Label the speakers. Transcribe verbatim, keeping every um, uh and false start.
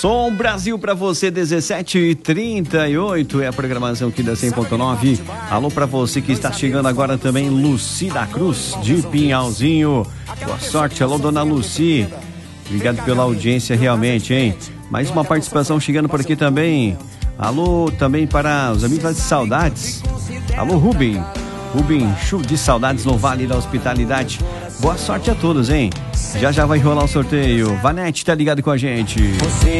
Speaker 1: Som Brasil pra você, dezessete e trinta e oito é a programação aqui da cem ponto nove. Alô pra você que está chegando agora também, Luci da Cruz, de Pinhalzinho. Boa sorte, alô dona Luci. Obrigado pela audiência realmente, hein? Mais uma participação chegando por aqui também. Alô também para os amigos de Saudades. Alô Rubem. Rubem, chuva de saudades no Vale da Hospitalidade. Boa sorte a todos, hein? Já já vai rolar o sorteio. Vanete tá ligado com a gente.